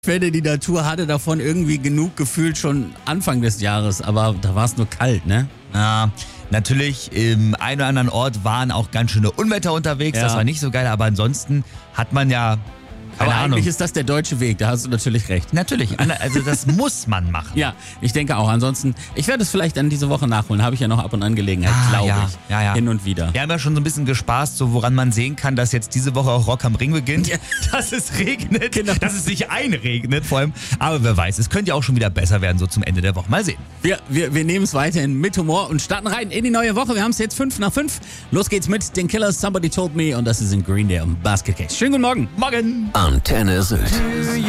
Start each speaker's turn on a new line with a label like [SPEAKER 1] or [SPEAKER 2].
[SPEAKER 1] finde, die Natur hatte davon irgendwie genug gefühlt schon Anfang des Jahres, aber da war es nur kalt, ne?
[SPEAKER 2] Ja, natürlich im einen oder anderen Ort waren auch ganz schöne Unwetter unterwegs,
[SPEAKER 1] Ja.
[SPEAKER 2] das war nicht so geil, aber ansonsten hat man ja, keine
[SPEAKER 1] Aber
[SPEAKER 2] Ahnung.
[SPEAKER 1] eigentlich ist das der deutsche Weg, da hast du natürlich recht.
[SPEAKER 2] Natürlich, also das muss man machen.
[SPEAKER 1] Ja, ich denke auch. Ansonsten, ich werde es vielleicht dann diese Woche nachholen. Habe ich ja noch ab und an Gelegenheit, glaube
[SPEAKER 2] ja,
[SPEAKER 1] ich.
[SPEAKER 2] ja.
[SPEAKER 1] Hin und wieder.
[SPEAKER 2] Wir haben ja schon so ein bisschen gespaßt, so woran man sehen kann, dass jetzt diese Woche auch Rock am Ring beginnt.
[SPEAKER 1] Ja.
[SPEAKER 2] Dass es regnet,
[SPEAKER 1] Genau.
[SPEAKER 2] dass es sich einregnet vor allem. Aber wer weiß, es könnte ja auch schon wieder besser werden, so zum Ende der Woche. Mal sehen.
[SPEAKER 1] Wir nehmen es weiterhin mit Humor und starten rein in die neue Woche. Wir haben es jetzt 5 nach 5. Los geht's mit den Killers, Somebody Told Me und das ist in Green Day und Basket Case. Schönen guten Morgen.
[SPEAKER 2] Morgen.
[SPEAKER 3] Antenne Sylt.